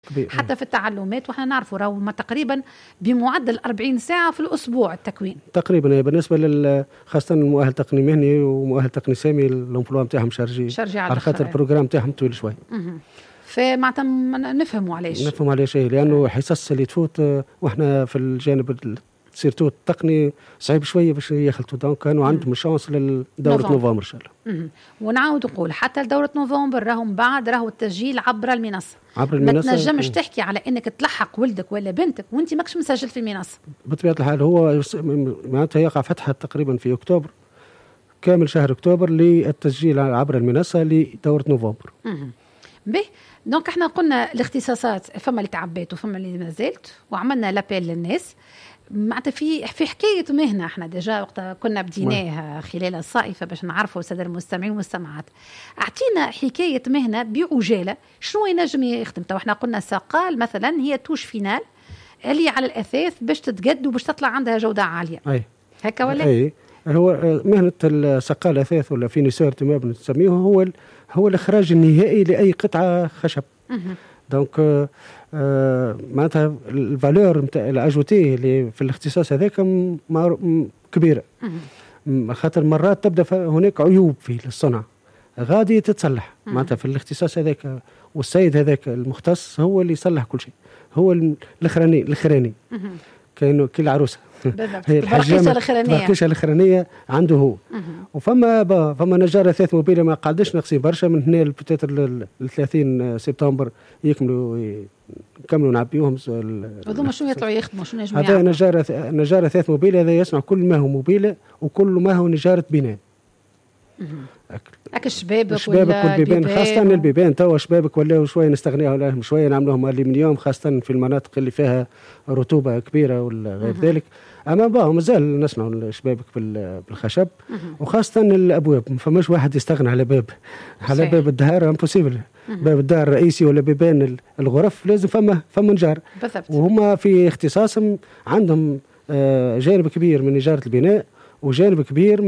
كبير. حتى في التعلمات، وإحنا نعرفوا راهو تقريبا بمعدل 40 ساعة في الأسبوع التكوين تقريبا. بالنسبة خاصة المؤهل تقني مهني ومؤهل تقني سامي الامبلوا نتاعهم شارجي على خاطر البروجرام نتاعهم طويل شوي. فمعناتها نفهموا علاش لأنه حصص اللي تفوت وإحنا في الجانب سيرتو التقني صعيب شويه باش يخلطوا، دونك كانوا عندهم الشانس لدوره نوفمبر ان شاء الله. ونعاود نقول حتى لدوره نوفمبر راهم بعد راهو التسجيل عبر المنصه. ما تنجمش تحكي على انك تلحق ولدك ولا بنتك وانت ماكش مسجل في المنصه. بطبيعه الحال هو معناتها يقع فتحه تقريبا في اكتوبر، كامل شهر اكتوبر للتسجيل عبر المنصه لدوره نوفمبر. به دونك احنا قلنا الاختصاصات فما اللي تعبيت وفما اللي ما زالت، وعملنا لابيل للناس معناتها في حكايه مهنه. احنا ديجا وقت كنا بديناها خلال الصائفه باش نعرفوا الساده المستمعين والمستمعات. اعطينا حكايه مهنه بعجاله شنو ينجم يخدم. تو احنا قلنا ساقال مثلا هي توش فينال اللي على الاثاث باش تتقد وباش تطلع عندها جوده عاليه. هكا ولا اي هو مهنه السقال اثاث ولا فينيسور ما بنسميه هو الاخراج النهائي لاي قطعه خشب. دونك معناتها الفالور نتاع الاجوتي اللي في الاختصاص هذاك كبيره، خاطر مرات تبدا هناك عيوب في الصنع غادي تتصلح معناتها في الاختصاص هذاك، والسيد هذاك المختص هو اللي يصلح كل شيء، هو الاخراني كاينه كل عروسه هي البرقيشه الاخرانيه عنده هو. وفما نجار اثاث موبيلي ما قعدش نقصي برشا من هنا بتاتر ل 30 سبتمبر نكملوا نعبيوهم. هذوما شنو يطلعوا يخدموا شنو يجمعوا؟ هذا نجار اثاث موبيلي، هذا يصنع كل ما هو موبيلي وكل ما هو نجاره بناء. الشبابك والبيبان، خاصة البيبان توا شبابك ولاو شوية نستغنيها عليهم شوية نعملوهم ألمنيوم، خاصة في المناطق اللي فيها رطوبة كبيرة ولا غير ذلك. أما مازال نصنعوا الشبابك بالخشب، وخاصة الأبواب ما فماش واحد يستغنى على باب الدهار امبوسيبل. باب الدار الرئيسي ولا بيبان الغرف لازم فما نجار، وهم في اختصاصهم عندهم جانب كبير من نجارة البناء وجانب كبير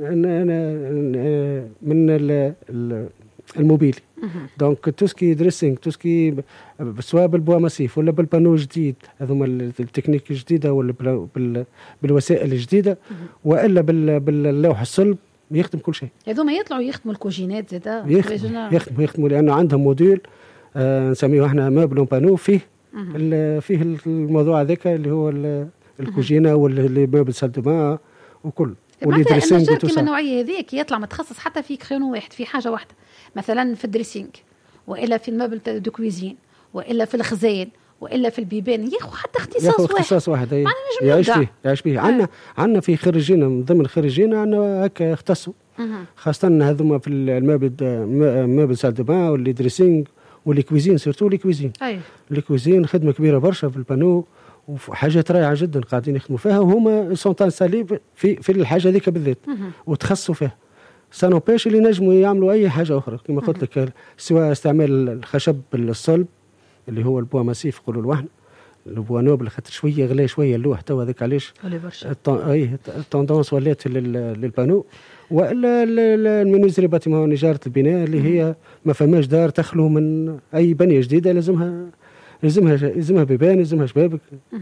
من الموبيلي. دونك توسكي دريسينغ توسكي سواء بالبوا ماسيف ولا بالبانو جديد، هذوما التكنيك الجديده ولا بالوسائل الجديده والا باللوح الصلب يخدم كل شيء. هذوما يطلعوا يخدموا الكوجينات زاده يخدموا لانه عندهم موديل نسميه احنا مبل بانو فيه الموضوع هذاك اللي هو الكوجينه واللي مبل سالدوما وكل النجار كيما النوعيه هذيك يطلع متخصص حتى في كرينو واحد في حاجه واحده، مثلا في الدريسينغ والا في المبل دو كويزين والا في الخزين والا في البيبان، ياخذ حتى اختصاص واحد يعيش به. عندنا في خريجين من ضمن خريجين عندنا هكا اختصوا، خاصه هذوما في المبل سالدوما واللي دريسينغ واللي كويزين سيرتو لي كويزين خدمه كبيره برشا في البانو وحاجات رائعه جدا قاعدين يخدموا فيها، وهما سونتان ساليب في الحاجه هذيك بالذات وتخصصوا فيها. سانوبيش اللي نجموا يعملوا اي حاجه اخرى كما قلت لك، سواء استعمال الخشب الصلب اللي هو البوا ماسيف يقولوا له احنا البوا نوبل، خاطر شويه غلا شويه اللوح تو هذاك علاش التوندونس ولات للبانو، والا المنوزري باتيمون نجاره البناء اللي هي ما فماش دار تخلو من اي بنيه جديده يلزمها بيبان يلزمها شبابك.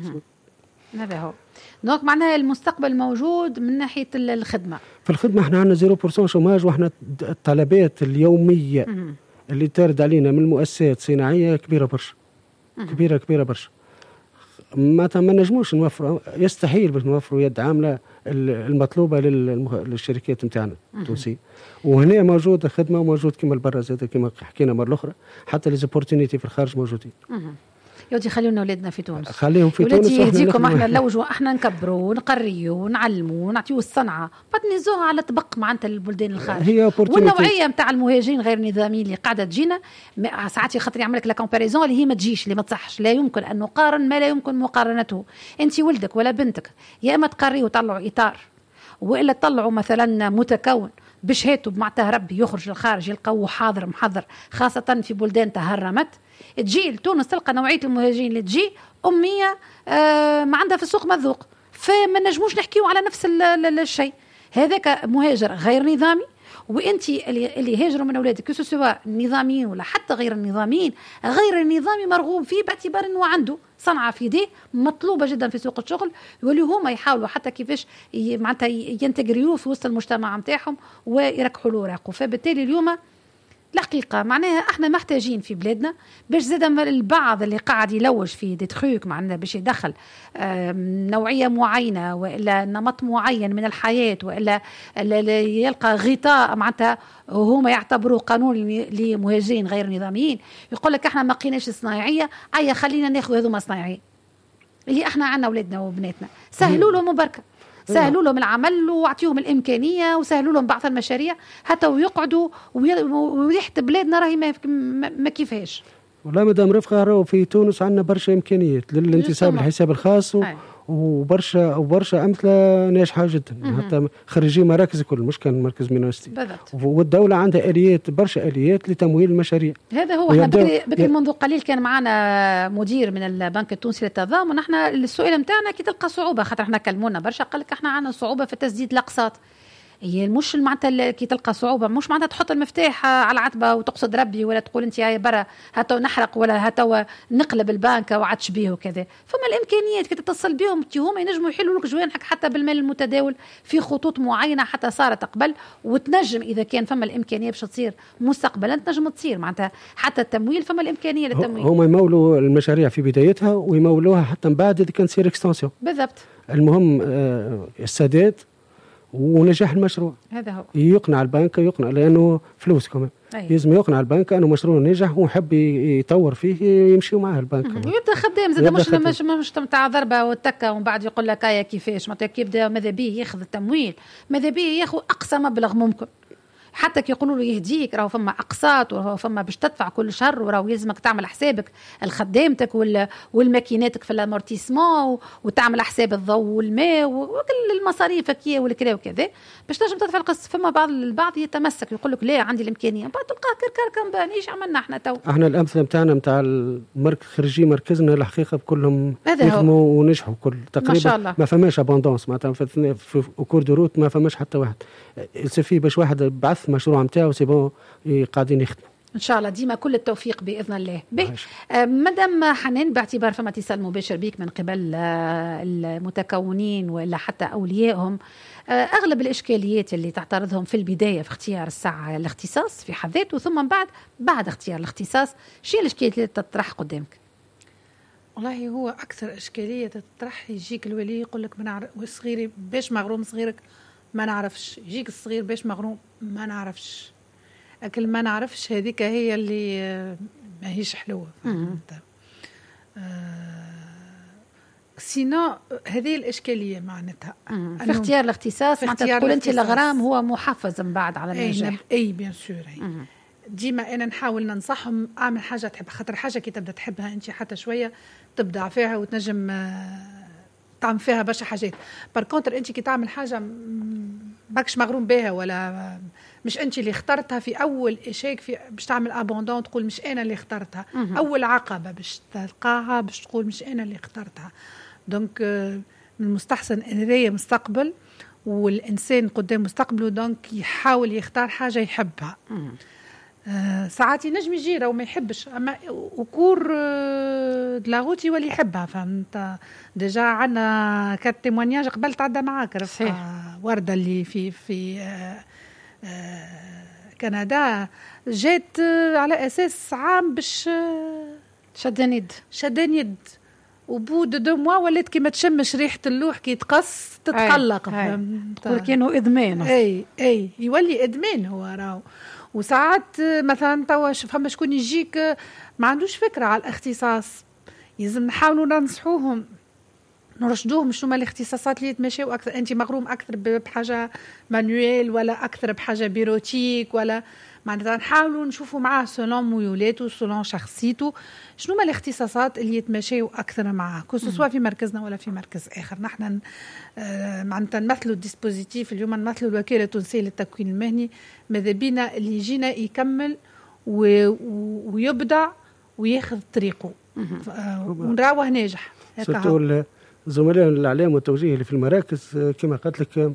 هذا هو. دونك معناها المستقبل موجود من ناحيه الخدمه. في الخدمه احنا عندنا 0% شوماج، واحنا الطلبات اليوميه اللي ترد علينا من المؤسسات الصناعيه كبيره برشا. كبيره برشا. ما نجموش نوفروا، يستحيل باش نوفروا يد عامله المطلوبه للشركات نتاعنا التونسيه. وهنا موجود خدمه وموجود كما البرا زاد كما حكينا مره اخرى، حتى ليزوبورتينيتي في الخارج موجودين. يودي خلينا اولادنا في تونس، خليهم في تونس، ولادي يهديكم احنا نلوجوا احنا نكبروا ونقريوا ونعلموا ونعطيوا الصنعه، بتنزوها على طبق معناتها البلدان الخارج. والنوعيه نتاع المهاجرين غير النظاميين اللي قاعده تجينا ساعات خاطر يعمل لك لا كومباريزون اللي هي ما تجيش، اللي ما تصحش. لا يمكن ان نقارن ما لا يمكن مقارنته. انت ولدك ولا بنتك يا اما تقريوا وطلعوا اطار، والا تطلعوا مثلا متكون بشهادته بمعته ربي يخرج للخارج يلقوه حاضر محضر، خاصه في بلدان تهرمت. تجي لتونس تلقى نوعيه المهاجرين اللي تجي اميه ما عندها في السوق مذوق، فما نجموش نحكيو على نفس الشيء. هذاك مهاجر غير نظامي وانت اللي هاجروا من اولادك سواء النظاميين ولا حتى غير النظاميين، غير النظامي مرغوب فيه باعتبار انه عنده صنعه في يديه مطلوبه جدا في سوق الشغل، واللي هما يحاولوا حتى كيفاش معناتها ينتجريوه في وسط المجتمع نتاعهم ويركحوا له اوراقه. فبالتالي اليوم الحقيقه معناها احنا محتاجين في بلادنا باش زاد البعض اللي قاعد يلوج في دي تخوك معنا باش يدخل نوعيه معينه والا نمط معين من الحياه والا يلقى غطاء معناتها هما يعتبروه قانون لمهاجرين غير نظاميين، يقول لك احنا ما لقيناش صنايعيه، هيا خلينا ناخذ هذوما صنايعيه اللي احنا عندنا اولادنا وبناتنا، سهلوا لهم بركه، سهلوا لهم العمل واعطيهم الامكانيه وسهلوا لهم بعض المشاريع حتى ويقعدوا وريحه بلادنا راهي ما كيفاش. والله مدام رفقه راهو في تونس عندنا برشا امكانيات للانتساب للحساب الخاص وبرشا امثله ناجحه جدا، حتى خريجي مراكز الكل مش كان مركز مينوستي، والدوله عندها اليات برشا اليات لتمويل المشاريع. هذا هو. احنا بكري منذ قليل كان معنا مدير من البنك التونسي للتضامن، احنا السؤال نتاعنا كي تلقى صعوبه خاطر احنا كلمونا برشا قال لك احنا عندنا صعوبه في تسديد الاقساط. هي مش معناتها كي تلقى صعوبه مش معناتها تحط المفتاح على العتبه وتقصد ربي ولا تقول انت هاي برا هاتو نحرق ولا هاتو نقلب البنك وعدش بيه وكذا. فما الامكانيات كي تتصل بهم هما ينجموا يحلوا لك جوانحك حتى بالمال المتداول في خطوط معينه حتى صارت قبل، وتنجم اذا كان فما الامكانيه باش تصير مستقبلا تنجم تصير معناتها حتى التمويل فما الامكانيه للتمويل. هما يمولوا المشاريع في بدايتها ويمولوها حتى من بعد اذا كان تصير اكستنسيون. بالضبط. المهم السداد ونجاح المشروع. هذا هو. يقنع البنك، يقنع لانه فلوس كمان. لازم يقنع البنك انه مشروع ناجح ويحب يطور فيه يمشيوا معاه البنك. يبدا خدام زاد مش تاع ضربه والتكه ومن بعد يقول لك هيا كيفاش معناتها يبدا ماذا بيه ياخذ التمويل، ماذا بيه ياخذ اقصى مبلغ ممكن. حتى كي يقولوا له يهديك راهو فما اقساط وراهو فما باش تدفع كل شهر وراهو يلزمك تعمل حسابك الخدامتك والماكيناتك في الامورتيسمون وتعمل حساب الضوء والماء وكل المصاريف هكيا والكرا وكذا باش تنجم تدفع القسط. فما البعض يتمسك يقول لك لا عندي الامكانيه، بعد تلقاه كركر كم ايش عملنا احنا تو. احنا الامثله نتاعنا نتاع خريجي مركزنا الحقيقه كلهم يخدموا ونجحوا كل تقريبا. ما شاء الله. ما فماش ابوندونس معناتها في كور دو روت ما فماش حتى واحد يصير باش واحد بعث مشروع نتاعو سي بون قاعدين يخدموا ان شاء الله. ديما كل التوفيق باذن الله. مدام حنان باعتبار فما اتصال مباشر بيك من قبل المتكونين ولا حتى اوليائهم، اغلب الاشكاليات اللي تعترضهم في البدايه في اختيار الساعه الاختصاص في حد ذاته ثم بعد اختيار الاختصاص، شو الاشكاليات اللي تطرح قدامك؟ والله هو اكثر اشكاليه تطرح يجيك الولي يقول لك ما نعرف صغيري باش مغروم صغيرك ما نعرفش، يجيك الصغير باش مغروم ما نعرفش، أكل ما نعرفش هذيك هي اللي ما هيش حلوة. سينو هذه الإشكالية معناتها في اختيار الاختصاص معناتها تقول أنت الغرام هو محفز من بعد على النجاح. أي بيان سور. ديما أنا نحاول ننصحهم أعمل حاجة تحب، خاطر حاجة كي تبدأ تحبها أنت حتى شوية تبدع فيها وتنجم تعمل فيها برشا حاجات. باركونتر انت كي تعمل حاجه باكش مغروم بها ولا مش انت اللي اخترتها في اول اشيك في باش تعمل ابوندون تقول مش انا اللي اخترتها. اول عقبه باش تلقاها باش تقول مش انا اللي اخترتها. دونك من المستحسن ان هذايا مستقبل والانسان قدام مستقبله، دونك يحاول يختار حاجه يحبها. ساعات ينجم يجي وما يحبش، اما وكور دلاغوتي واللي يحبها. فهمت ديجا عندنا كات تيمونياج قبل تعدى معاك ورده اللي في كندا جات على اساس عام باش شدان يد وبود دو موا ولات كي ما تشمش ريحه اللوح كي تقص تتقلق. تقول كانوا ادمان. اي يولي ادمان هو راهو. وساعات مثلا توا فما شكون يجيك ما عندوش فكره على الاختصاص، لازم نحاولوا ننصحوهم نرشدوهم شنو ما الاختصاصات اللي يتمشيوا اكثر. انت مغروم اكثر بحاجه مانويل ولا اكثر بحاجه بيروتيك ولا معناتها نحاولوا نشوفوا معاه سولون ميولاته سولون شخصيته شنو ما الاختصاصات اللي يتمشيوا اكثر معاه، كسوا في مركزنا ولا في مركز اخر. نحن معناتها نمثلوا الديسبوزيتيف اليوم، نمثلوا الوكاله التونسيه للتكوين المهني. ماذا بينا اللي يجينا يكمل ويبدع وياخذ طريقه ونراوه ناجح. سورتو الزملاء الاعلام والتوجيه اللي في المراكز كما قلت لك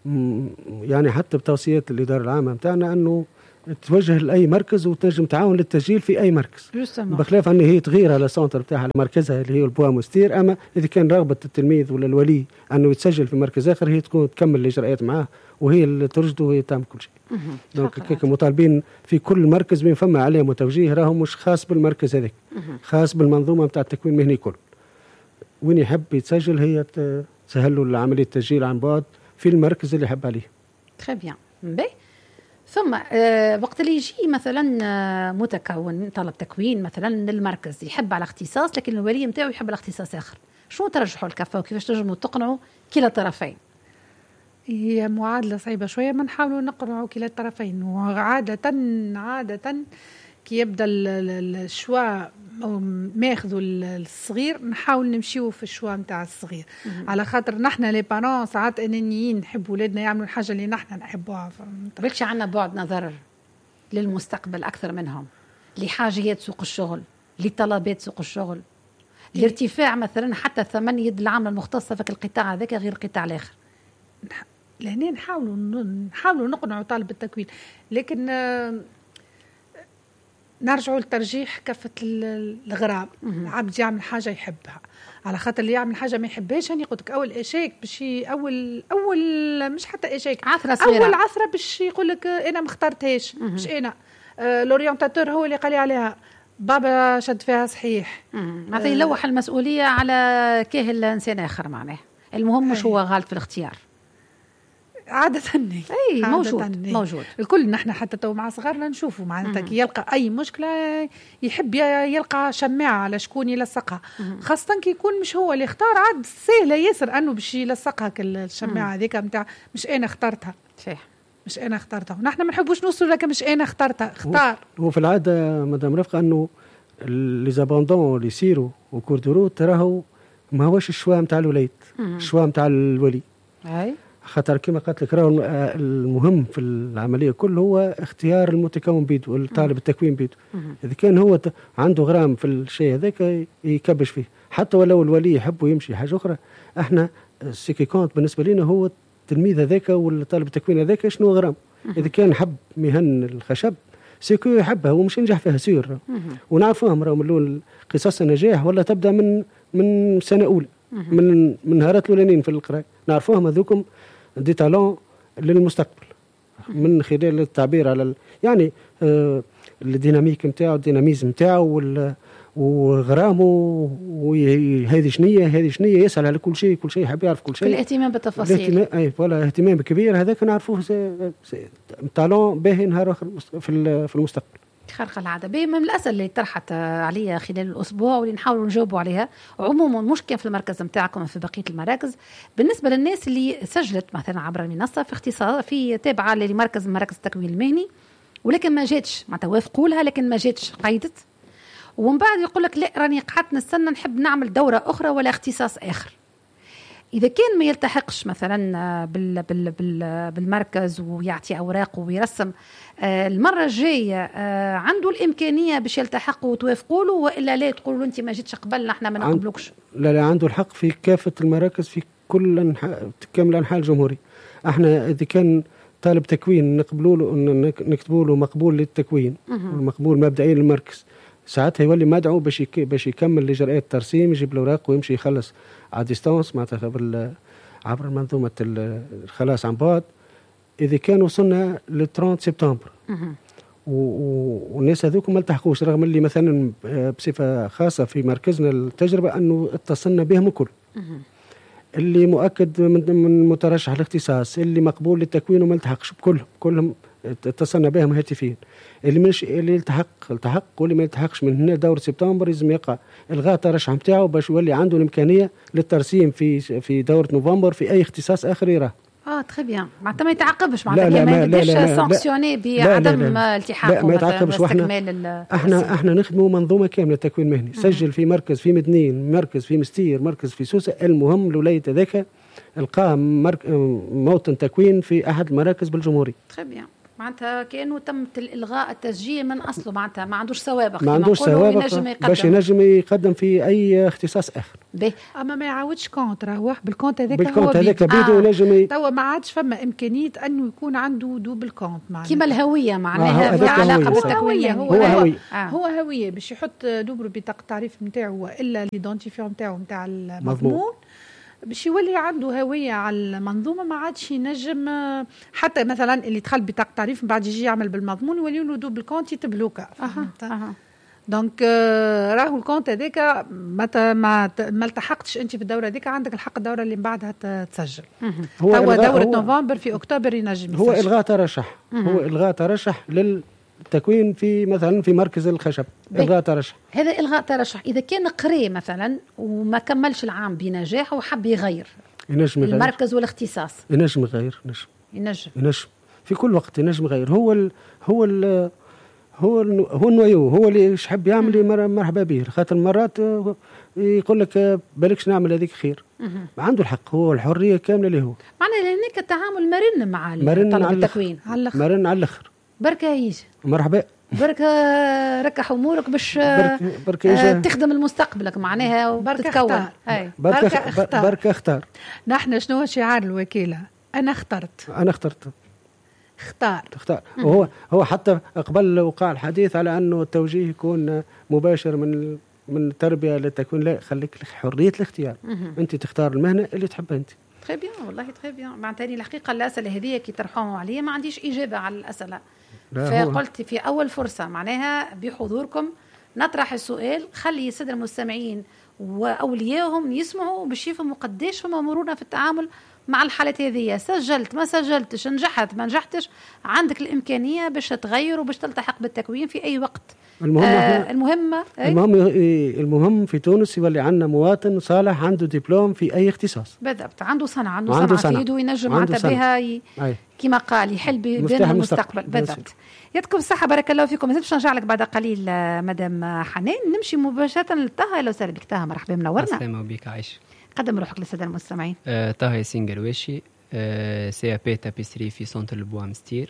يعني حتى بتوصيات الإدارة العامة متاعنا أنه توجه لأي مركز وتنجم تعاون للتسجيل في أي مركز، بخلاف أن هي تغير على السنتر بتاعها مركزها اللي هي البوا مستير. أما إذا كان رغبة التلميذ ولا الولي أنه يتسجل في مركز آخر، هي تكمل الإجراءات معاه وهي اللي ترشد وهي تعمل كل شيء. دونك كيك مطالبين في كل مركز من فما عليه متوجيه راهو مش خاص بالمركز هذاك، خاص بالمنظومة بتاع التكوين المهني كله. وين يحب يتسجل هي تسهل له عملية التسجيل عن بعد في المركز اللي يحب عليه. تري بيان. ثم وقت اللي يجي مثلا متكون طلب تكوين مثلا للمركز يحب على اختصاص، لكن الولي نتاعو يحب على اختصاص اخر، شو ترجحوا الكفه وكيفاش تنجموا تقنعوا كلا الطرفين؟ هي معادله صعيبه شويه، ما نحاولوا نقنعوا كلا الطرفين. وعاده كي يبدا الشوا ماخذوا الصغير نحاول نمشيو في الشوا نتاع الصغير، على خاطر نحن لي بارون ساعات انانيين نحب ولادنا يعملوا الحاجه اللي نحن نحبوها. بلكش عندنا بعد نظر للمستقبل اكثر منهم، لحاجيات سوق الشغل، لطلبات سوق الشغل، لارتفاع مثلا حتى ثمن يد العامله المختصه في القطاع هذاك غير القطاع الاخر. لهنا نحاولوا نقنعوا طالب التكوين، لكن نرجعوا للترجيح كافة الغرام. العبد يعمل حاجة يحبها، على خاطر اللي يعمل حاجة ما يحبهاش يعني يقولك أول إشيك باش أول مش حتى إشيك، عثرة صغيرة، أول عثرة باش يقولك أنا ما اخترتهاش، مش أنا لورينتاتور هو اللي قال لي عليها، بابا شد فيها صحيح. معناتها يلوح المسؤولية على كاهل إنسان آخر، معناه المهم مش هو غالط في الاختيار. عادة اي موجود الكل. نحن حتى تو مع صغارنا نشوفوا معناتها كي يلقى اي مشكله يحب يلقى شماعه على شكون يلصقها، خاصه كي يكون مش هو اللي اختار. عاد سهله ياسر انه باش يلصقها الشماعه هذيك نتاع مش انا اخترتها، صح مش انا اخترتها، ونحن ما نحبوش نوصلوا لك مش انا اخترتها، اختار. هو في العاده مدام رفقه انه لي زابوندون اللي يصيروا وكور دو روت راهو ما هوش الشوا نتاع الوليد، الشوا نتاع الولي. اي خاطر كما قلت لك راهو المهم في العمليه كله هو اختيار المتكون بيدو، الطالب التكوين بيدو. اذا كان هو عنده غرام في الشيء هذاك يكبش فيه، حتى ولو الولي يحب يمشي حاجه اخرى. احنا السيكي كونت بالنسبه لنا هو التلميذ هذاك والطالب التكوين هذاك شنو غرام. اذا كان حب مهن الخشب سيكو يحبها ومش ينجح فيها سير، ونعرفوهم راهم من قصص النجاح ولا تبدا من سنه اولى، من نهارات الاولانيين في القراءه نعرفوهم هذوكم دي تالون للمستقبل، من خلال التعبير على يعني الديناميك نتاعو، الديناميزم نتاعو وغرامه، وهذه شنية يسأل على كل شيء يحب يعرف كل شيء. الاهتمام بالتفاصيل، اي فوالا اهتمام كبير هذاك نعرفوه تالون باهي نهار اخر في المستقبل. خارقة العادة. من الأسئلة اللي طرحت عليها خلال الأسبوع واللي نحاول نجاوبوا عليها عموما، مش كان في المركز متاعكم في بقية المراكز، بالنسبة للناس اللي سجلت مثلا عبر المنصة في اختصاص في تابعة لمركز التكوين المهني ولكن ما جاتش معناتها وافقوا لها لكن ما جاتش قيدت، ومن بعد يقول لك لا راني قعدت نستنى نحب نعمل دورة أخرى ولا اختصاص آخر. إذا كان ما يلتحقش مثلا بالمركز ويعطي أوراق ويرسم المرة الجاية عنده الإمكانية باش يلتحق وتوافقوا له، وإلا لا تقولوا له أنت ما جيتش قبل احنا ما نقبلوكش؟ لا عنده الحق في كافة المراكز في كل كامل أنحاء الجمهورية. احنا إذا كان طالب تكوين نقبلوا له نكتبوا له مقبول للتكوين مقبول مبدئيا للمركز، ساعتها يولي مدعو باش يكمل الإجراءات الترسيم، يجيب الأوراق ويمشي يخلص على ديستانس معناتها عبر منظومة الخلاص عن بعد. إذا كان وصلنا ل 30 سبتمبر والناس هذوك ما التحقوش، رغم اللي مثلا بصفة خاصة في مركزنا التجربة أنه اتصلنا بهم الكل، اللي مؤكد من مترشح الاختصاص، اللي مقبول للتكوين وما التحقش، كلهم اتصلنا بهم هاتفيا. اللي التحق واللي ما يلتحقش من هنا دورة سبتمبر لازم يقع الغاء الترشح نتاعو باش يولي عنده الامكانيه للترسيم في دوره نوفمبر في اي اختصاص اخر يراه. تري بيان، معناتها ما يتعاقبش، معناتها ما يبداش سانكسيوني بعدم التحاقه. ما يتعاقبش. احنا نخدموا منظومه كامله تكوين مهني، سجل في مركز في مدنين، مركز في مستير، مركز في سوسه، المهم الولايه هذاك القاه موطن تكوين في احد المراكز بالجمهوريه. تري بيان. معناتها كأنه تم الإلغاء التسجيل من أصله، معناتها ما عندوش سوابق، ما عندوش سوابق باش ينجم يقدم في أي اختصاص آخر. أما ما يعاودش كونت، راهو بالكونت هذاك بيدو ينجم توا ما عادش فما إمكانية أنه يكون عنده دوبل كونت كيما الهوية معناها في علاقة بالتكوين. هو هوية باش يحط دوبل بطاقة التعريف نتاعو إلا ليدونتيفيون نتاعو نتاع المضمون باش يولي عنده هوية على المنظومة. ما عادش ينجم حتى مثلا اللي دخل بطاقة تعريف من بعد يجي يعمل بالمضمون يولي له دوبل كونت يتبلوكا. دونك راهو الكونت هذاك ما التحقتش انت في الدوره هذيك، عندك الحق الدوره اللي من بعدها تسجل. هو دوره نوفمبر في اكتوبر ينجم هو الغاء ترشح. هو الغاء ترشح للتكوين في مثلا في مركز الخشب. الغاء ترشح، هذا الغاء ترشح. اذا كان قري مثلا وما كملش العام بنجاح وحب يغير المركز والاختصاص، ينجم يغير. ينجم في كل وقت ينجم يغير. هو النويو هو اللي يحب يعمل مرحبا به، خاطر مرات يقول لك بالكش نعمل هذيك خير. عنده الحق، هو الحريه كامله اللي هو معناها هناك التعامل مرن مع طلب التكوين، مرن على الاخر. بركه يجي مرحبا، بركه ركح امورك باش تخدم المستقبلك معناها وتتكون. بركه اختار. نحن شنو شعار الوكاله؟ انا اخترت اختار. هو حتى قبل وقع الحديث على انه التوجيه يكون مباشر من التربيه للتكوين. لا، خليك حريه الاختيار. انت تختار المهنه اللي تحبها انت. تري بيان، والله تري بيان. معناتها الحقيقه الاسئله هذه كي طرحوهم عليا ما عنديش اجابه على الاسئله، فقلت في اول فرصه معناها بحضوركم نطرح السؤال، خلي الساده المستمعين واوليائهم يسمعوا باش يفهموا قداش هما مرونه في التعامل مع الحالات هذه. سجلت ما سجلتش، نجحت ما نجحتش، عندك الإمكانية باش تغير وباش تلتحق بالتكوين في أي وقت. المهم في تونس يولي عندنا مواطن صالح عنده دبلوم في أي اختصاص. بالضبط، عنده صنعة في يده ينجم معناتها بها كما قال يحل بين المستقبل. بالضبط. يعطيكم الصحة، بارك الله فيكم. باش نرجع لك بعد قليل مدام حنان. نمشي مباشرة لطه. لو سهلا بك طه، مرحبا منورنا. السلام بك عايش. قدم روحك للسادة المستمعين. طه ياسين قرواشي، سي بي تابيسري في سونتر البوا مستير.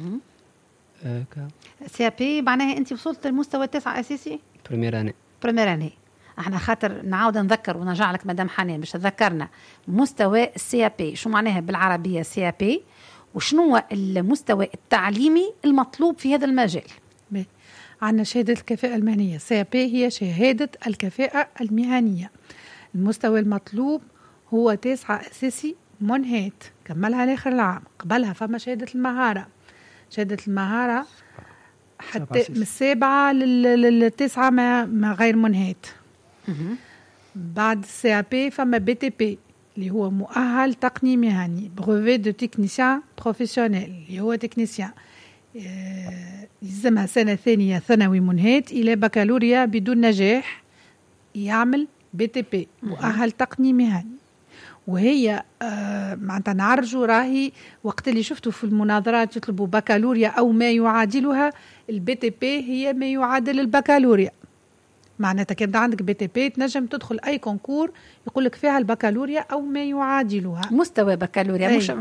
سي بي معناها انت وصلت للمستوى 9 اساسي؟ بريمير اني. احنا خاطر نعاود نذكر ونرجع لك مدام حنان باش تذكرنا مستوى السي بي شو معناها بالعربيه سي بي، وشنو هو المستوى التعليمي المطلوب في هذا المجال. عندنا شهاده الكفاءه المهنيه. سي بي هي شهاده الكفاءه المهنيه. المستوى المطلوب هو 9 أساسي منهات، كملها لآخر العام. قبلها فما شهادة المهارة. شهادة المهارة حتى من 7 لل9 ما غير منهات. بعد السي بي فما بي تي بي اللي هو مؤهل تقني مهني، بروفي دو تكنيسيان بروفيسيونيل اللي هو تكنيسيان. يلزمها سنة ثانية ثانوي منهات إلى بكالوريا بدون نجاح يعمل بي تي بي مؤهل تقني مهني. وهي معناتها نعرجوا راهي وقت اللي شفتوا في المناظرات يطلبوا بكالوريا أو ما يعادلها. البي تي بي هي ما يعادل البكالوريا. معناتها كان عندك بي تي بي تنجم تدخل أي كونكور يقول لك فيها البكالوريا أو ما يعادلها. مستوى بكالوريا مش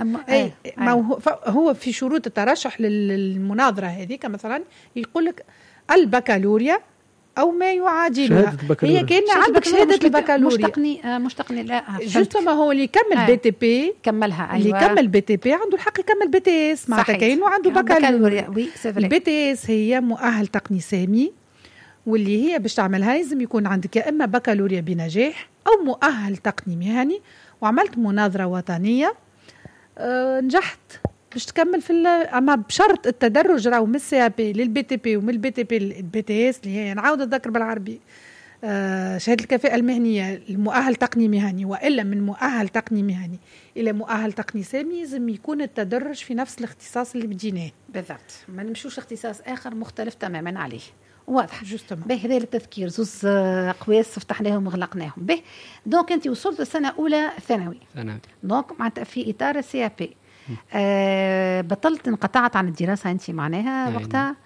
هو في شروط الترشح للمناظرة هذيك مثلا يقول لك البكالوريا أو ما يعادلها. هي كأن عندك شهادة البكالوريا مش تقني لا جست ما هو اللي يكمل بي تي بي كملها. اللي يكمل بي تي بي عنده الحق يكمل بي تي اس معناتها كأنه عنده بكالوريا. البي تي اس هي مؤهل تقني سامي، واللي هي باش تعملها لازم يكون عندك يا إما بكالوريا بنجاح أو مؤهل تقني مهني. وعملت مناظرة وطنية نجحت باش تكمل في اما بشرط التدرج راهو من السي بي للبي تي بي ومن البي تي بي للبي تي اس اللي هي نعاود نذكر بالعربي شهاده الكفاءه المهنيه المؤهل تقني مهني، والا من مؤهل تقني مهني الى مؤهل تقني سامي لازم يكون التدرج في نفس الاختصاص اللي بديناه. بالضبط، ما نمشوش اختصاص اخر مختلف تماما عليه. واضح به. هذا التذكير زوز قواس فتحناهم وغلقناهم به. دونك انت وصلت السنه اولى ثانوي. دونك معناتها في اطار السي بي بطلت انقطعت عن الدراسة أنت معناها وقتها؟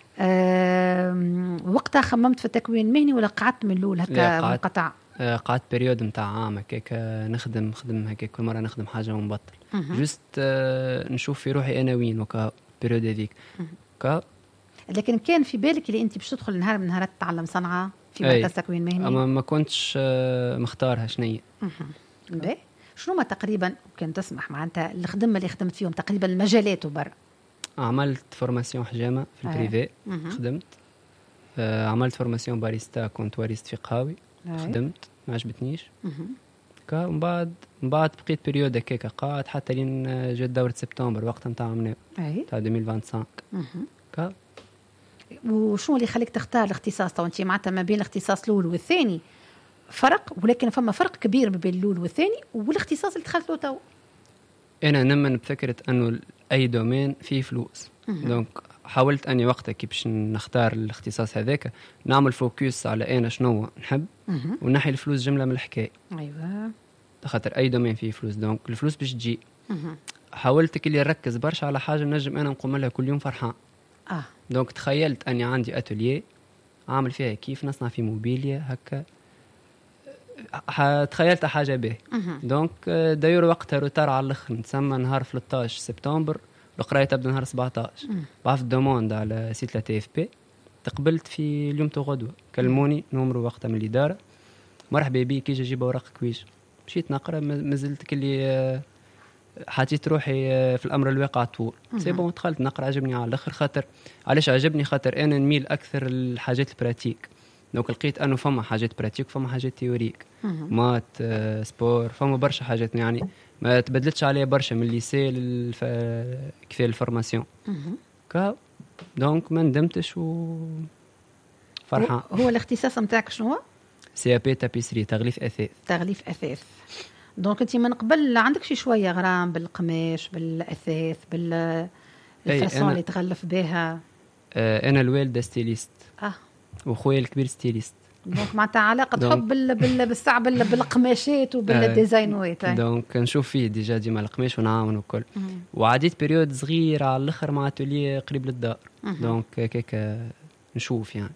وقتها خممت في التكوين المهني ولا قعدت من الأول هكا منقطع؟ قعدت بريود متاع عام هكاك نخدم هكاك كل مرة نخدم حاجة ونبطل. جست نشوف في روحي أنا وين وكا البريود هذيك. لكن كان في بالك اللي انت باش تدخل نهار من نهارات تتعلم صنعه في مركز تكوين مهني؟ اما ما كنتش مختارها شنية. باهي. شنو ما تقريبا كان تسمح معناتها الخدمه اللي خدمت فيهم تقريبا المجالات وبرا؟ عملت فورماسيون حجامه في البريفي. خدمت. عملت فورماسيون باريستا، كنت باريست في قهاوي. خدمت ما عجبتنيش. من بعد بقيت بريود هكاك قاعد حتى لين جات دورة سبتمبر وقت نتاع عمنا تاع 2025. وشنو اللي خليك تختار الاختصاص؟ تو انت معناتها ما بين الاختصاص الاول والثاني فرق، ولكن فما فرق كبير ما بين الاول والثاني والاختصاص اللي دخلت له تو. انا نمن بفكره انه اي دومين فيه فلوس. دونك حاولت اني وقتها كي باش نختار الاختصاص هذاك نعمل فوكس على انا شنو نحب ونحي الفلوس جمله من الحكايه. ايوه خاطر اي دومين فيه فلوس، دونك الفلوس باش تجي. حاولت كي نركز برشا على حاجه نجم انا نقوم لها كل يوم فرحان. دونك تخيلت اني عندي اتوليه عامل فيها كيف نصنع في موبيليا هكا. تخيلت حاجه به. دونك داير وقتها روتار على الاخر، نتسمى نهار 13 سبتمبر القرايه تبدا نهار 17. بعثت دوموند على سيت لا تي اف بي، تقبلت في اليوم تو غدوه. كلموني نمرو وقتها من الاداره، مرحبا بيك كي جيب اوراقك ويش. مشيت نقرا مازلت كلي حطيت روحي في الامر الواقع طول. سي بون دخلت نقرا، عجبني على الاخر. خاطر علاش عجبني؟ خاطر انا نميل اكثر الحاجات البراتيك. دونك لقيت انه فما حاجات براتيك وفما حاجات تيوريك. مات سبور، فما برشا حاجات يعني ما تبدلتش عليها برشا من الليسي كيف الفورماسيون. دونك ما ندمتش فرحان. هو الاختصاص نتاعك شنو هو؟ سي بي تابيسري، تغليف اثاث. تغليف اثاث. دونك انت من قبل عندك شي شويه غرام بالقماش بالاثاث بالفاسون اللي تغلف بها. انا الوالده ستيليست. وخويا الكبير ستيليست. دونك معناتها علاقه حب بالصعب بالقماشات وبالديزاينات. دونك نشوف فيه ديجا ديما القماش ونعاون وكل. وعديت بريود صغيره على الاخر مع اتوليه قريب للدار. دونك هكاك نشوف يعني.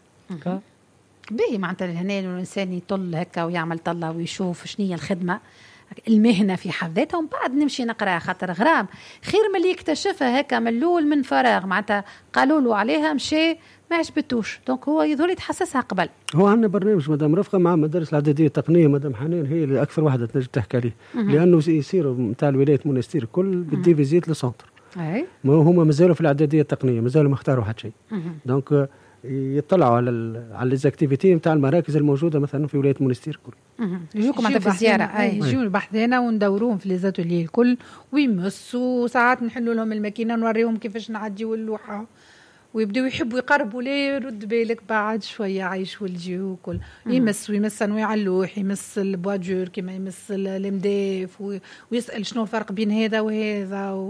باهي معناتها هنا الانسان يطل هكا ويعمل طله ويشوف شنو هي الخدمه المهنه في حد ذاتها، ومن بعد نمشي نقرا. خاطر غرام خير من اللي يكتشفها هكا من الاول من فراغ، معناتها قالوا له عليها مشي ما عجبتوش. دونك هو يظهر يتحسسها قبل. هو عندنا برنامج مدام رفقه مع مدارس الاعداديه التقنيه، مدام حنان هي اللي اكثر واحده تنجم تحكي عليه. لانه يصيروا نتاع الولايات المونستير الكل بالدي فيزيت للسونتر. ما هما مازالوا في الاعداديه التقنيه، مازالوا ما اختاروا حتى شيء. دونك يطلعوا على ليزاكتيفيتي نتاع المراكز الموجوده مثلا في ولايه المونستير الكل. يجوكم معنا في الزياره، يجيو بحثنا وندوروهم في ليزاتولي الكل ويمسوا. ساعات نحلوا لهم الماكينه نوريهم كيفاش نعديوا اللوحه، ويبداو يحبوا يقربوا ليه. رد بالك بعد شويه عايش والجيو وكل يمس انواع اللوح، يمس البواجور كما يمس المداف، ويسال شنو الفرق بين هذا وهذا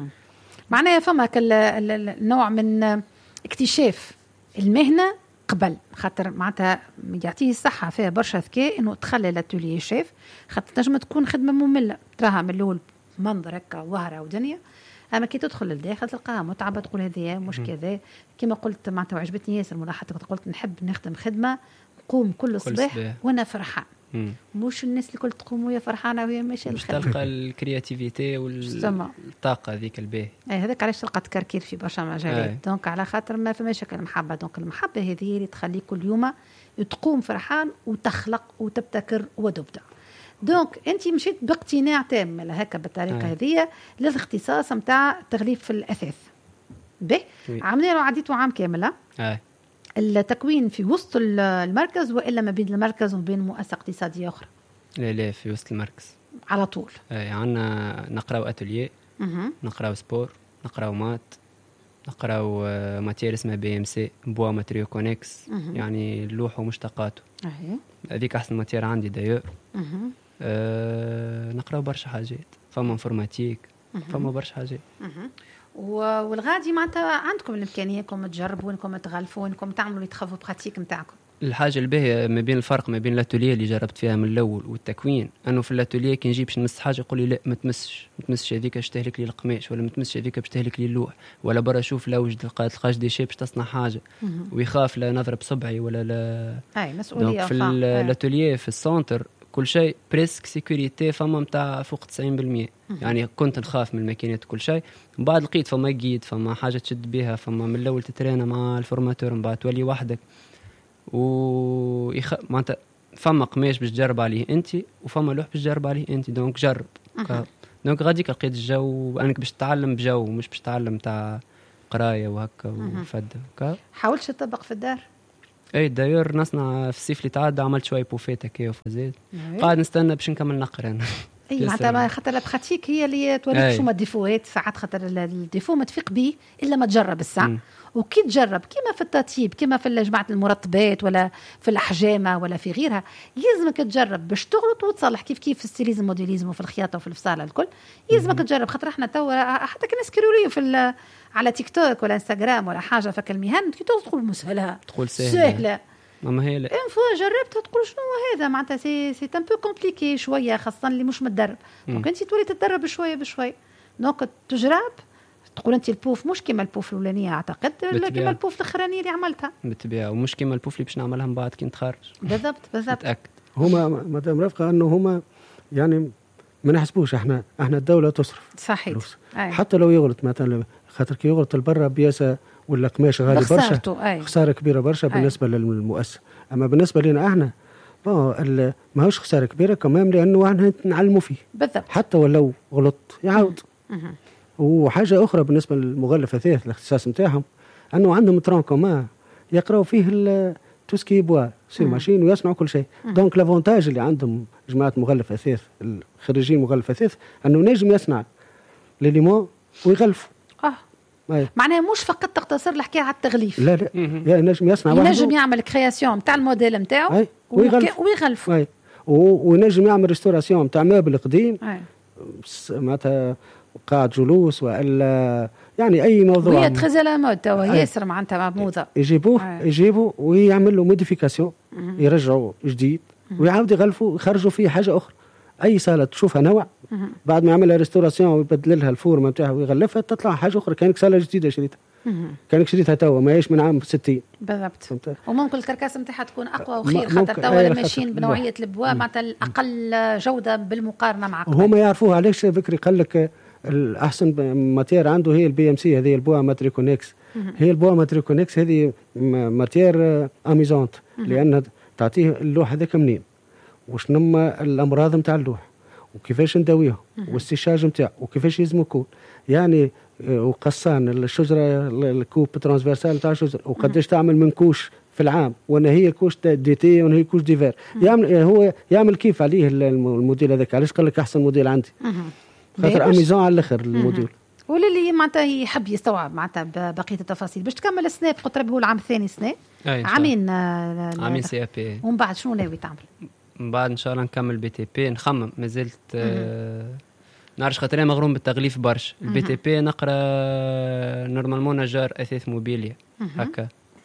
معناها فما النوع من اكتشاف المهنه قبل. خاطر معناتها يعطيه الصحه فيها برشا ذكاء انه تخلي الاتولي شيف. خاطر تنجم تكون خدمه ممله تراها من الاول منظر هكا وهره ودنيا، اما كي تدخل للداخل تلقاها متعبه، تقول هذه مش كذا. كما قلت معناتها وعجبتني ياسر ملاحظتك، قلت نحب نخدم خدمه نقوم كل صباح وانا فرحان. مش الناس اللي كل تقوم وهي فرحانه وهي ماشيه الخدمه. تلقى الكرياتيفيتي والطاقه ذيك الباهي. هذاك علاش تلقى تكركير في برشا مجالات. دونك على خاطر ما فماش المحبه. دونك المحبه هذه اللي تخليك كل يوم تقوم فرحان وتخلق وتبتكر وتبدع. دونك انت مشيت باقتناع تام هكا بالطريقه هذه للاختصاص نتاع تغليف الاثاث. به عملنا له عديتوا عام كامل. التكوين في وسط المركز والا ما بين المركز وبين مؤسسه اقتصاديه اخرى؟ لا في وسط المركز على طول. عندنا نقراو اتوليه، نقراو سبور، نقراو مات، نقراو ماتير اسمها بي ام سي بوا ماتريو كونكس، يعني اللوح ومشتقاته. هذيك احسن ماتير عندي داير. نقراو برشا حاجات، فما انفورماتيك، فما برشا حاجات. والغادي معناتها عندكم الامكانيه انكم تجربوا، انكم تغلفوا، انكم تعملوا اللي تخافوا براتيك نتاعكم. الحاجه الباهيه ما بين الفرق ما بين الاتوليه اللي جربت فيها من الاول والتكوين، انه في الاتوليه كي نجيبش نمس حاجه يقول لي لا ما تمسش هذيك باش تهلك لي القماش، ولا ما تمسش هذيك باش تهلك لي اللوح، ولا برا شوف لا وجد تلقاش دي شي باش تصنع حاجه ويخاف لا نضرب صبعي ولا لا. مسؤوليه. في الاتوليه في السونتر كل شيء بريسك سيكوريتي فما متاع فوق 90%. يعني كنت نخاف من الماكينات وكل شيء، من بعد لقيت فما جيد، فما حاجه تشد بها، فما من الاول تترينا مع الفورماتور، من بعد تولي وحدك معناتها فما قماش باش تجرب عليه انت وفما لوح باش تجرب عليه انت. دونك جرب دونك غاديك لقيت الجو انك باش تتعلم بجو، مش باش تتعلم تاع قرايه وهكا وفد. حاولتش تطبق في الدار؟ اي دايور نصنع في الصيف اللي تعدى عملت شويه بوفيت هكا وفزيد، قاعد نستنى باش نكمل نقرا انا. اي معناتها خاطر لا براتيك هي اللي توريك شو ما الديفوات ساعات، خاطر الديفو ما تفيق به الا ما تجرب الساعه. وكي تجرب كيما في التطيب، كيما في جماعه المرطبات ولا في الاحجامه ولا في غيرها، لازمك تجرب باش تغلط وتصلح. كيف في الستيليزم موديليزم وفي الخياطه وفي الفصاله الكل لازمك تجرب. خاطر احنا توا حتى كناس كيروريو في على تيك توك ولا انستغرام ولا حاجه فك المهن كي تدخل مسهله تقول سهله ما هي لا ان فوا جربتها تقول شنو هذا معناتها سي ان بو كومبليكي شويه، خاصه اللي مش متدرب. دونك انت تولي تتدرب شويه بشويه، دونك تجرب تقول انت البوف مش كيما البوف الاولانيه اعتقد، لا كيما البوف الاخرانيه اللي عملتها بالطبيعه، ومش كيما البوف اللي باش نعملها من بعد كي نتخرج. بالضبط متاكد. هما مدام رفقه انه هما يعني ما نحسبوش احنا الدوله تصرف صحيح حتى لو يغلط مثلا، خاطر كي يغلط البرة بياسه ولا قماش غالي برشا، خساره كبيره برشا بالنسبه للمؤسسه. اما بالنسبه لنا احنا ماهوش خساره كبيره كمان، لانه احنا نعلموا فيه بالضبط. حتى ولو غلط يعاود. وحاجه اخرى بالنسبه للمغلف اثاث الاختصاص نتاعهم، انه عندهم ترون كومان يقراوا فيه توسكي بوا سير ماشين ويصنعوا كل شيء. دونك لافونتاج اللي عندهم جماعه مغلف اثاث الخريجين مغلف اثاث انه نجم يصنع لليمون ويغلفوا. معناها مش فقط تقتصر الحكايه على التغليف، لا ينجم يصنع، ينجم يعمل كرياسيون نتاع الموديل نتاعو ويغلف وينجم يعمل ريستوراسيون نتاع مبل قديم معناتها قاعد جلوس والا يعني اي موضوع. وهي تخزل مود توا ياسر معناتها موضه يجيبوا ويعمل له موديفيكاسيون، يرجعوا جديد ويعاود يغلفوا ويخرجوا فيه حاجه اخرى. اي صاله تشوفها نوع بعد ما يعملها ريستوراسيون ويبدل لها الفورمه نتاعها ويغلفها تطلع حاجه اخرى كانك صاله جديده شريتها، كانك شريتها توا ماهيش من عام 60 بالضبط. وممكن الكركاسه نتاعها تكون اقوى وخير، خاطر توا ماشيين بنوعيه البوا معناتها الاقل جوده بالمقارنه مع قبل. هما يعرفوها. علاش فكري قال لك الاحسن ماتير عنده هي البي ام سي، هذه البوا ماتريكونيكس. هي البوا ماتريكونيكس هذه ماتير اميزونت، لان تعطيه اللوح هذاك منين وشنما الامراض نتاع اللوح وكيفاش نداويهم والسيشاج نتاعو وكيفاش لازم يكون يعني، وقصان الشجره الكوب ترانسفيرسال نتاع الشجره وقداش تعمل من كوش في العام، وانا هي كوش دي تي وانا هي كوش ديفير. هو يعمل كيف عليه الموديل هذاك. علاش قال لك احسن موديل عندي؟ خاطر اميزون على الاخر الموديل. وللي معناتها يحب يستوعب معناتها بقيه التفاصيل باش تكمل السناب قلت ربي هو العام الثاني سناب عامين سي ا بي. ومن بعد شنو ناوي تعمل؟ من بعد ان شاء الله نكمل بي تي بي. نخمم مازلت نعرفش خاطر انا مغروم بالتغليف برشا. البي تي بي نقرا نورمالمون نجار اثاث موبيليا هكا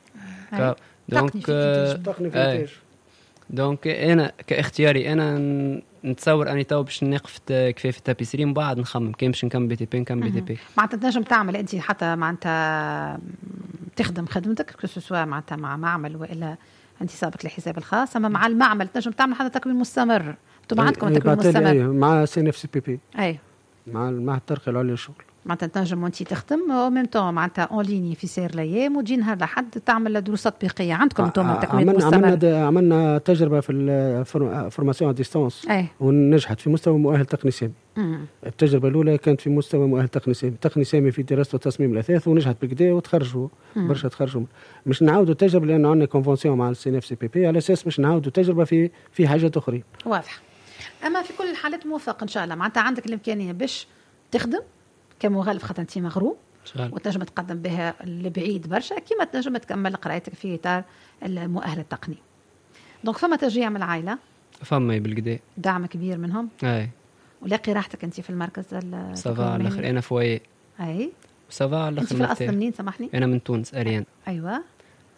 دونك انا كاختياري انا نتصور اني تو باش نقف كيف التابيسري، من بعد نخمم كان باش نكمل بي تي بي نكمل بي تي بي. معناتها تنجم تعمل انت حتى معناتها تخدم خدمتك كسوسوا معناتها مع معمل والا انت سابق لحساب الخاص، اما مع المعمل تنجم تعمل حتى تكوين مستمر. انتم عندكم تكوين مستمر مع سي ان اف سي بي بي اي مع الترقيه العليا للشغل. معناتها تنجم وانت تخدم او ميم طون معناتها اون ليني في سير الايام وتجي نهار لحد تعمل دروس تطبيقيه. عندكم انتم تكوين مستمر. عملنا تجربه في الفورماسيون ديستانس ونجحت في مستوى مؤهل تقني سامي. التجربه الاولى كانت في مستوى مؤهل تقني سامي في دراسه وتصميم الاثاث ونجحت بالكدا وتخرجوا برشا تخرجوا. مش نعاودوا التجربه لانه عندنا كونفونسيون مع السي ان اف سي بي بي على اساس مش نعاودوا التجربه في حاجات اخرى. واضح. اما في كل الحالات موفق ان شاء الله. معناتها عندك الامكانيه باش تخدم كمغلف خاطر انت مغروم وتنجم تقدم بها لبعيد برشا كيما تنجم تكمل قرايتك في اطار المؤهل التقني. دونك فما تشجيع من العائله، فما بالكدا دعم كبير منهم. اي ولاقي راحتك انت في المركز صافا على الاخر. انا فوي اي صافا على الاخر. انت في الاصل منين سامحني؟ انا من تونس اريان. ايوه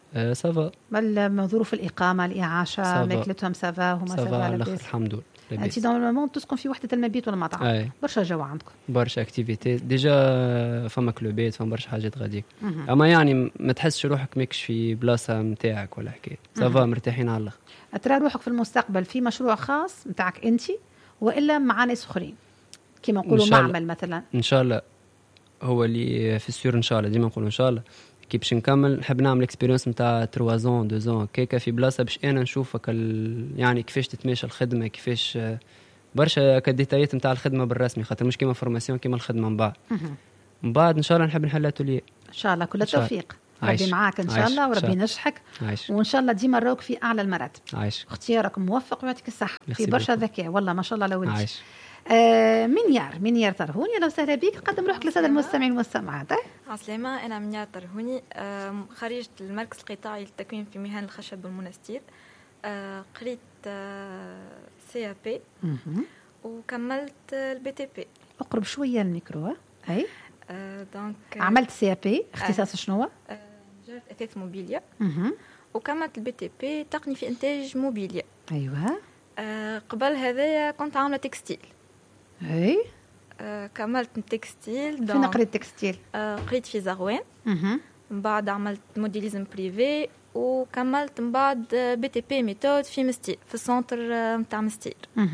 سافا. ظروف الإقامة الإعاشة ماكلتهم سافا هما سافا على الآخر الحمد لله. انت نورمالمون تسكن في وحده المبيت ولا مطعم؟ برشا جو عندكم، برشا اكتيفيتي ديجا، فما كلوبات، فما برشا حاجات غاديك. اما يعني ما تحسش روحك ماكش في بلاصه نتاعك ولا حكايه، سافا مرتاحين على الاخر. ترى روحك في المستقبل في مشروع خاص نتاعك انت والا مع ناس اخرين كيما نقولوا معمل مثلا؟ ان شاء الله هو اللي في السور ان شاء الله، ديما نقولوا ان شاء الله كي باش نكمل نحب نعمل اكسبيرينس نتاع 3 زون 2 زون كيكا في بلاصه باش انا نشوفك يعني كيفاش تتماشى الخدمه، كيفاش برشا كديتايات نتاع الخدمه بالرسمي، خاطر مش كيما فورماسيون كيما الخدمه من بعد ان شاء الله نحب نحل اتوليه ان شاء الله. كل التوفيق، ربي معاك ان شاء الله وربي ينجحك، وان شاء الله ديما نراوك في اعلى المراتب. اختيارك موفق ويعطيك الصحه، في برشا ذكاء والله ما شاء الله لو ولدي. منيار طرهوني، لو سهلا بيك قدم روحك للساده المستمعين والمستمعات. عسلامة، أنا منيار طرهوني، خريجة المركز القطاعي للتكوين في مهن الخشب والمنستير، قريت CAP وكملت البي تي بي. اقرب شويه الميكرو. اي دونك عملت CAP اختصاص شنو؟ نجارة اثاث موبيليا، وكملت البي تي بي تقني في انتاج موبيليا. ايوه. قبل هذايا كنت عامله تكستيل. اي كملت التكستيل. فين قريت تكستيل؟ قريت في زغوان، من بعد عملت موديليزم بريفي، وكملت من بعد بي تي بي ميثود في مستير، في السنتر نتاع مستير.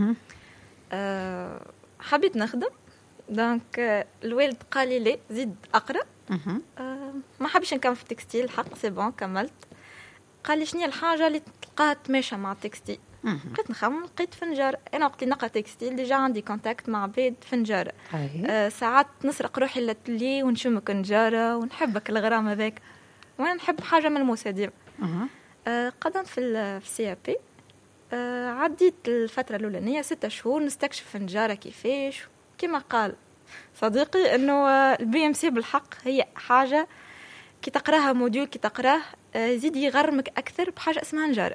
حبيت نخدم، دونك الوالد قال لي لا زيد اقرا. ما حبيش نكمل في التكستيل، الحق سي بون كملت. قال لي شنو الحاجه اللي تلقاها تماشى مع التكستيل؟ بقيت نخمم، لقيت فنجار. انا وقت نقرا تكستيل ديجا عندي كونتاكت مع عباد فنجاره. ساعات نسرق روحي للاتلي ونشمك نجاره ونحبك الغرام هذاك، وانا نحب حاجه ملموسه ديما. قدمت في CAP، عديت الفتره الاولانيه 6 شهور نستكشف فنجاره كيفاش. كما قال صديقي انه الBMC بالحق هي حاجه كي تقراها موديول، كي تقراه يزيد يغرمك اكثر بحاجه اسمها نجاره.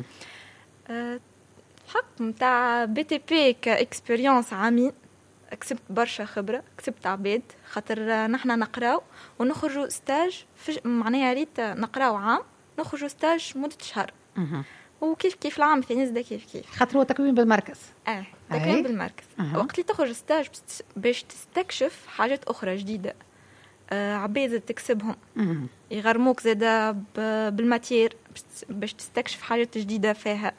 الحق نتاع بي تي بي كاكسبيريونس عامين، كسبت برشا خبره، كسبت عباد، خاطر نحنا نقراو ونخرجوا ستاج معناها ريت نقراو عام نخرجوا ستاج مده شهر. وكيف كيف العام الثاني زاد كيف خاطر هو تكوين بالمركز. تكوين بالمركز. وقت اللي تخرج ستاج باش تستكشف حاجات اخرى جديده، عباد تكسبهم، يغرموك زاده بالماتير باش تستكشف حاجات جديده فيها.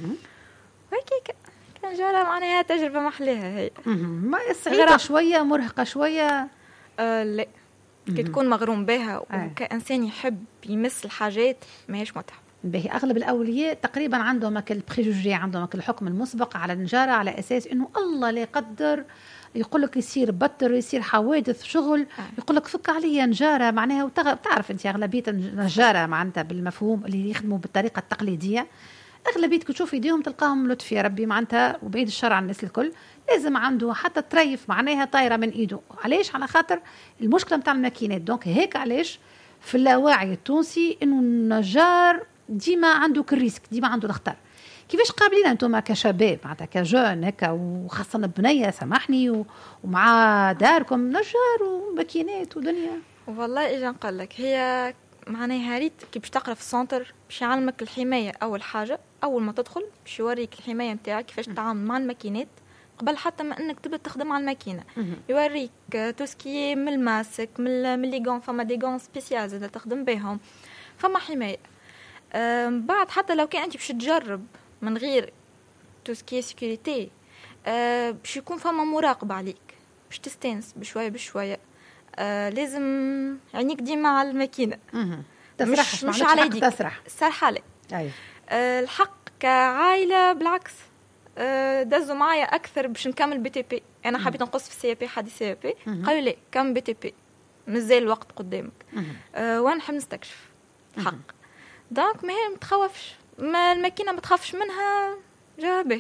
هيك كان جارة معناها تجربه محلاها هي. ما صعيبه شويه، مرهقه شويه. لا، كي تكون مغروم بها وكإنسان يحب يمس الحاجات ماهيش متعب. باهي اغلب الاولياء تقريبا عندهم البريجوجي، عندهم الحكم المسبق على النجاره، على اساس انه الله لا يقدر يقول لك يصير بطر، يصير حوادث شغل، يقول لك فك عليا نجاره معناها. تعرف انت اغلبيه النجاره معناتها بالمفهوم اللي يخدموا بالطريقه التقليديه، اغلبيه كي تشوف يديهم تلقاهم لطف يا ربي معناتها، وبعيد الشر عن الناس الكل، لازم عنده حتى تريف معناها طايره من ايده. علاش؟ على خاطر المشكله نتاع الماكينات. دونك هيك علاش في اللاوعي التونسي انه النجار ديما عنده كريسك، ديما عنده الخطر. كيفاش قابلين انتم كشباب معناتها كجون هكا، وخاصه بنيه سامحني ومع داركم نجار وماكينات ودنيا؟ والله اجا نقول لك، هي معناها ريت كي باش تقرا في السنتر باش يعلمك الحمايه. اول حاجه اول ما تدخل باش يوريك الحمايه نتاعك، كيفاش تتعامل مع الماكينات قبل حتى ما انك تبدا تخدم على الماكينه. يوريك توسكي من الماسك، من لي غون، فما دي غون سبيسيال زاد تخدم بهم، فما حمايه. بعد حتى لو كان انت باش تجرب من غير توسكي سيكوريتي، باش يكون فما مراقبه عليك، باش تستانس بشويه بشويه. لازم عينيك ديما على الماكينه، مش على يديك تسرح عليك. الحق كعائله بالعكس دزوا معايا اكثر باش نكمل بي تي بي. انا حبيت نقص في CAP حد CAP، قالوا لي كم بي تي بي مازال الوقت قدامك. وانا نحب نستكشف الحق. دونك ما هي متخوفش، ما الماكينه ما تخافش منها جابه.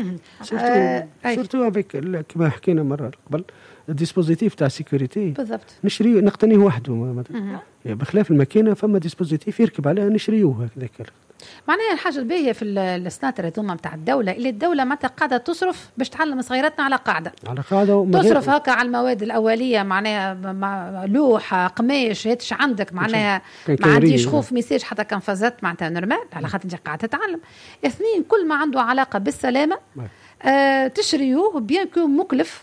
سورتو افيك كما حكينا مره قبل الديسبوزيتيف تاع سيكوريتي بالضبط نقتنيه وحده مثلا، بخلاف الماكينه فما ديسبوزيتيف يركب عليها نشريوه هكذاك معناها الحاجه الباهيه في السناتر هذوما نتاع الدوله اللي الدوله معناتها قاعده تصرف باش تعلم صغيراتنا على قاعده تصرف هكا على المواد الاوليه، معناها لوحه قماش هاتش عندك، معناها ما عنديش خوف ميساج حتى كان فازت معناتها نورمال على خاطر انت قاعده تتعلم. اثنين، كل ما عنده علاقه بالسلامه تشريوه بيان كو مكلف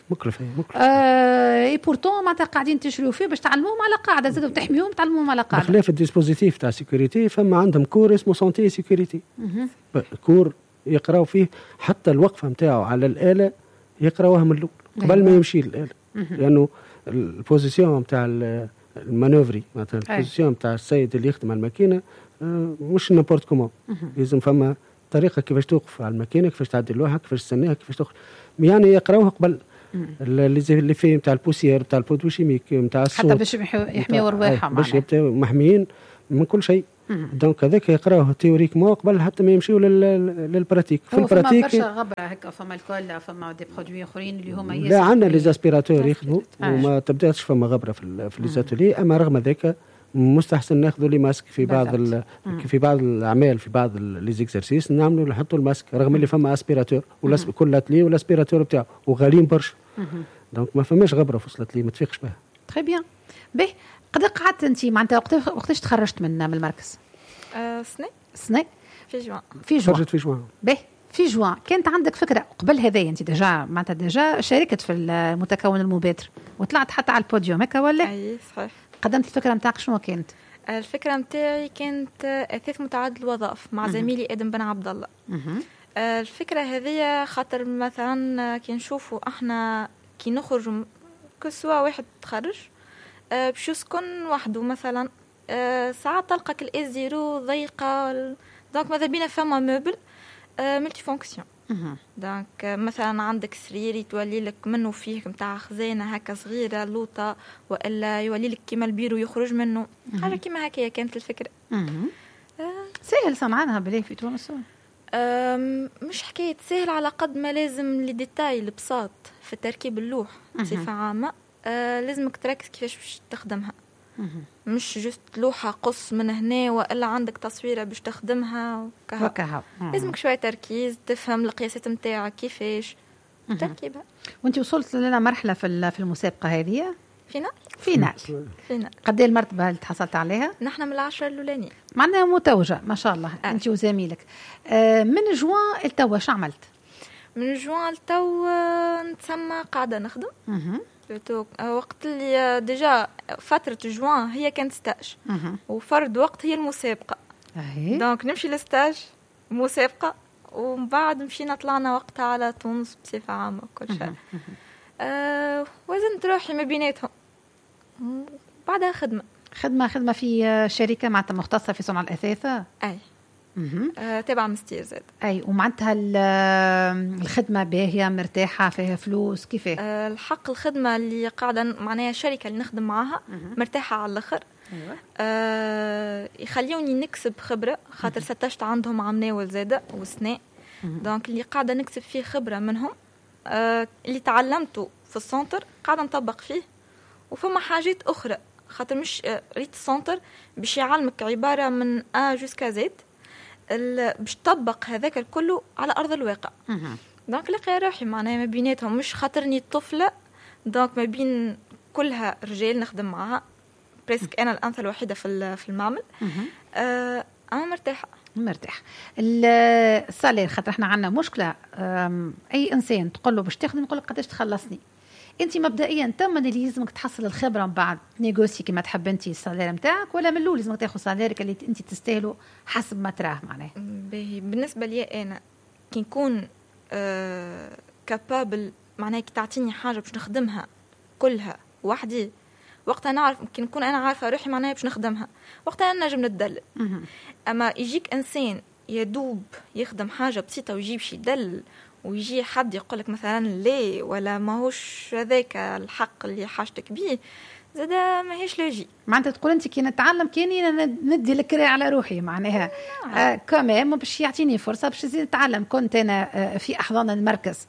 اي بورتون معناتها قاعدين تشريو فيه باش تعلموهم على قاعده، زادوا تحميهم تعلموهم على قاعده. بخلاف الديسبوزيتيف تاع سيكوريتي فما عندهم كور اسمه سونتي سيكوريتي، كور يقراو فيه حتى الوقفه نتاعو على الاله يقراوها من الاول قبل ما يمشي الاله، لانه البوزيسيون نتاع المانوفري معناتها البوزيسيون نتاع السيد اللي يخدم على الماكينه مش نابورت كومون، لازم فما طريقه كيفاش توقف على الماكينه، كيفاش تعدي اللوحه، كيفاش تستناها، كيفاش تخرج، يعني يقراوها قبل اللي فيه نتاع البوسيير نتاع البودو شيميك نتاع الصوت حتى باش يحميوا رواحهم باش يبداو محميين من كل شيء. دونك هذاك يقراوه تيوريكمون قبل حتى ما يمشيو للبراتيك. في البراتيك فما برشا غبره هكا، فما الكل، فما دي برودوي اخرين اللي هما لا عندنا لي زاسبيراتور يخدموا وما تبداش فما غبره في لي زاتولي، اما رغم ذلك مستحسن ناخذوا لي ماسك في بعض الاعمال، في بعض لي زيكسيرسيس نعملوا نحطوا الماسك رغم اللي فما اسبيراتور ولا كل اتلي ولا اسبيراتور بتاعه وغاليين برشا. دونك ما فماش غبره فصلت لي ما تفيقش بها. تري بيان. باهي قد قعدت انت معناتها وقتاش تخرجت من المركز؟ سنة في جوان خرجت في جوان. باهي في جوان كانت عندك فكره قبل هذا انت ديجا شاركت في المتكون المبادر وطلعت حتى على البوديوم هكا ولا؟ اي صحيح. قدمت الفكره نتاعك شنو كانت؟ الفكره نتاعي كانت اثاث متعدد الوظائف مع زميلي ادم بن عبد الله. الفكره هذه خاطر مثلا كي نشوفوا احنا كي نخرج كسوا واحد تخرج باش يسكن وحده مثلا، ساعات تلقى الازيرو ضيقه، دونك ماذا بينا فما موبل ملتي فونكسيون. دونك مثلا عندك سرير يتولي لك منه فيه متاع خزانه هكا صغيره لوطه، والا يولي لك كيما البيرو يخرج منه حاجه كيما هكا. كانت الفكره سهل صنعانها بلي في تونس؟ مش حكايه سهل على قد ما لازم لي ديتاي البساط في تركيب اللوح بصفه عامه. لازمك تركز كيفاش باش تخدمها، مش جست لوحة قص من هنا وإلا عندك تصويرة باش تخدمها وكهو. لازمك شوية تركيز، تفهم القياسات متاعك كيفاش تركيبها. وانت وصلت لنا مرحلة في المسابقة هذه؟ فينال. قد ايه المرتبة اللي تحصلت عليها؟ نحن من 10 الأولانية، معناها متوجة ما شاء الله. انت وزميلك من جوان التوا شو عملت؟ من جوان التوا نتسمى قاعدة نخدم. وقت اللي ديجا فترة جوان هي كانت ستاج وفرد وقت هي المسابقة. دونك نمشي للستاج مسابقة ومن بعد مشينا طلعنا وقتها على تونس بصفة عامة كل شيء. وزنت روحي ما بيناتهم. بعدها خدمة في شركة معناتها مختصة في صنع الأثاث. أي تابع مستير زاد. أي ومعناتها الخدمة باهية مرتاحة فيها فلوس كيف؟ الحق الخدمة اللي قاعدة معناها الشركة اللي نخدم معها مرتاحة على الآخر. يخليوني نكسب خبرة خاطر ستشت عندهم عمناول زادة وسناء. دونك اللي قاعدة نكسب فيه خبرة منهم اللي تعلمته في السنتر قاعدة نطبق فيه. وفما حاجات أخرى خاطر مش ريت السنتر باش يعلمك عبارة من A jusqu'à Z باش تطبق هذاك الكله على أرض الواقع. دونك لقي روحي معناها ما بيناتهم، مش خاطرني طفلة دونك ما بين كلها رجال نخدم معها بريسك أنا الأنثى الوحيدة في المعمل. أنا مرتاح. السالير خاطر احنا عندنا مشكلة، أي إنسان تقول له باش تخدم يقول لك قداش تخلصني. انت مبدئيا تم اللي لازمك تحصل الخبره من بعد نيغوسي كما تحب انت السالير نتاعك، ولا من الاول لازمك تاخذ ساليرك اللي انت تستاهله حسب ما تراه معناه؟ بالنسبه لي انا كي نكون كابابل معناه كي تعطيني حاجه باش نخدمها كلها وحدي، وقتها نعرف كي نكون انا عارفه روحي معناها باش نخدمها، وقتها نجم نتدلل. اما يجيك انسان يدوب يخدم حاجه بسيطه ويجيب شي دل ويجي حد يقولك مثلا ليه ولا ماهوش هذاك الحق اللي حاجتك بيه، زاد ماهيش لوجي. معناتها تقول انت كي نتعلم كاني ندي الكرا على روحي معناها كمان باش يعطيني فرصه باش نزيد نتعلم. كنت انا في احضان المركز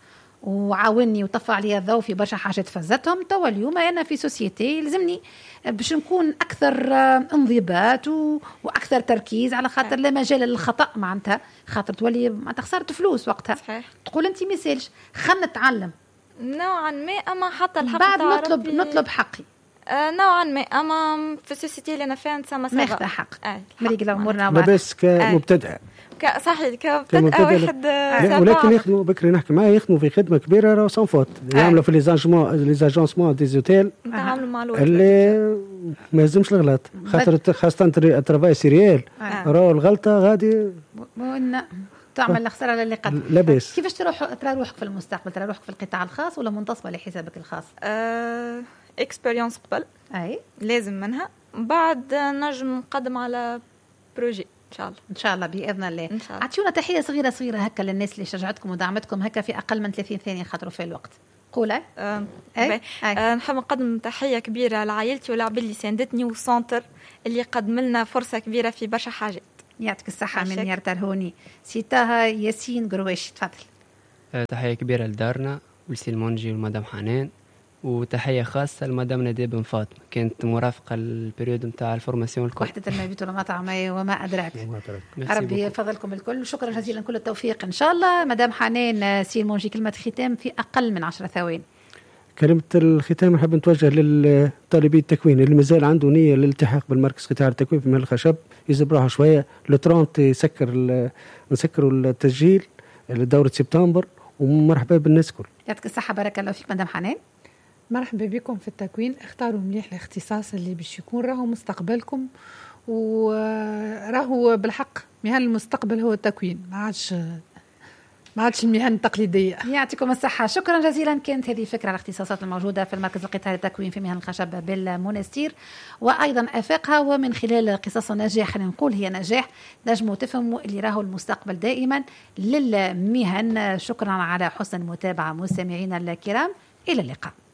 وعاوني وطفى عليا الضوء في برشا حاجات فزتهم. توا اليوم انا في سوسيتي لازمني باش نكون اكثر انضباط واكثر تركيز، على خاطر لا مجال للخطا معناتها، خاطر تولي معناتها خسرت فلوس وقتها. صحيح. تقول انت ميسالش خلنا نتعلم نوعا ما، اما حتى الحق بعد نطلب حقي نوعا ما، اما في السوسيتي اللي انا فيها نسمى سبا ماخذ حق مريقل امورنا لاباس كمبتدئ صحيح كمبتدئ واحد ولكن يخدموا بكري نحكي معاه يخدموا في خدمه كبيره راه سون فوت، يعملوا في لي زاجونسمون دي زوتيل نتعاملوا مع الوقت اللي ما يلزمش الغلط، خاطر خاصه الترافاي سيريال راه الغلطه غادي تعمل الخساره اللي قد لاباس. كيفاش ترى روحك في المستقبل؟ ترى روحك في القطاع الخاص ولا منتصبه لحسابك الخاص؟ اكسبيرينس قبل اي لازم منها، بعد نجم نقدم على بروجي ان شاء الله باذن الله. اعطيونا تحيه صغيره هكا للناس اللي شجعتكم ودعمتكم هكا في اقل من 30 ثانيه خاطروا في الوقت. قولي نحب نقدم تحيه كبيره لعائلتي والعباد اللي ساندتني والسنتر اللي قدم لنا فرصه كبيره في برشا حاجات. يعطيك الصحه من يرترهوني. سيتاها ياسين قرويش تفضل. تحيه كبيره لدارنا ولسلمونجي والمدام حنان، وتحيه خاصه لمدام ندى بن فاطمه، كانت مرافقه البريود نتاع الفورماسيون الكل. وحده المبيت والمطعم وما ادراك. ربي يفضلكم الكل. شكرا جزيلا، كل التوفيق ان شاء الله. مدام حنان سلمونجي، كلمه ختام في اقل من 10 ثواني. كلمة الختام نحب نتوجه للطالبي التكوين اللي مازال عنده نية للالتحاق بالمركز قطاع التكوين في مهل الخشب، يزب روحه شوية. لو 30 نسكروا التسجيل لدورة سبتمبر، ومرحبا بالناس كل. يعطيك الصحة، بارك الله فيك مدام حنان. مرحبا بكم في التكوين. اختاروا مليح الاختصاص اللي باش يكون راهو مستقبلكم، وراهو بالحق مهن المستقبل هو التكوين، ما عادش المهن التقليدية. يعطيكم الصحة، شكرا جزيلا. كانت هذه فكرة الاختصاصات الموجودة في المركز القطاعي للتكوين في مهن الخشب بالمونستير وأيضا أفاقها، ومن خلال قصص النجاح خلينا نقول هي نجاح، نجموا تفهموا اللي راهو المستقبل دائما للمهن. شكرا على حسن المتابعة مستمعينا الكرام، إلى اللقاء.